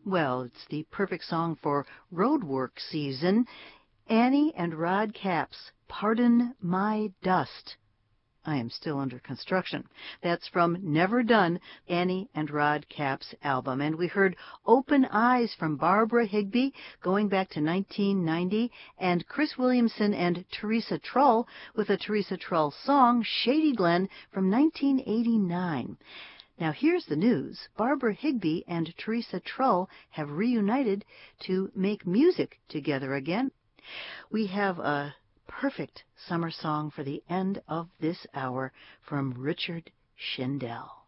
Well, it's the perfect song for roadwork season. Annie and Rod Capps, Pardon My Dust. I am still under construction. That's from Never Done, Annie and Rod Capps' album. And we heard Open Eyes from Barbara Higbie going back to 1990, and Chris Williamson and Teresa Trull with a Teresa Trull song, Shady Glen, from 1989. Now here's the news. Barbara Higbie and Teresa Trull have reunited to make music together again. We have a perfect summer song for the end of this hour from Richard Shindell.